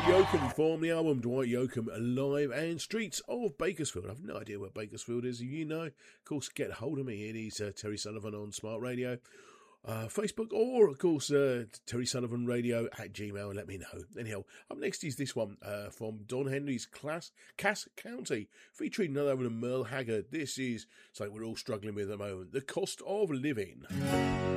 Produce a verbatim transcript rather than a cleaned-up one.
Yoakum from the album Dwight Yoakam Alive and Streets of Bakersfield. I have no idea where Bakersfield is. If you know, of course, get hold of me. It is uh, Terry Sullivan on Smart Radio, uh, Facebook, or, of course, uh, Terry Sullivan Radio at Gmail. Let me know. Anyhow, up next is this one uh, from Don Henley's Class, Cass County, featuring none other than Merle Haggard. This is something we're all struggling with at the moment, The Cost of Living.